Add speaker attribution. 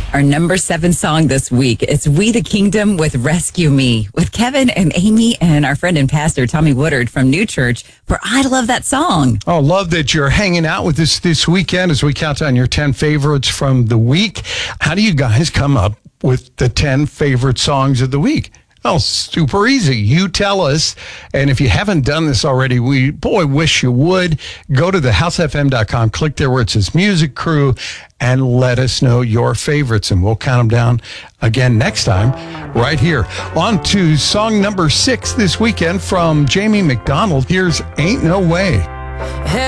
Speaker 1: Our number 7 song this week, it's We the Kingdom with Rescue Me, with Kevin and Amy and our friend and pastor Tommy Woodard from New Church for I Love That Song.
Speaker 2: Oh, love that you're hanging out with us this weekend as we count down your 10 favorites from the week. How do you guys come up with the 10 favorite songs of the week? Oh, super easy. You tell us. And if you haven't done this already, we wish you would. Go to thehousefm.com, click there where it says Music Crew, and let us know your favorites. And we'll count them down again next time right here. On to song number 6 this weekend from Jamie McDonald. Here's Ain't No Way.